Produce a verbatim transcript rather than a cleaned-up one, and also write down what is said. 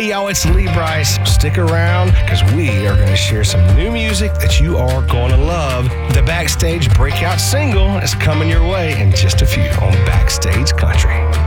Hey, y'all, it's Lee Brice. Stick around because we are going to share some new music that you are going to love. The Backstage breakout single is coming your way in just a few on Backstage Country.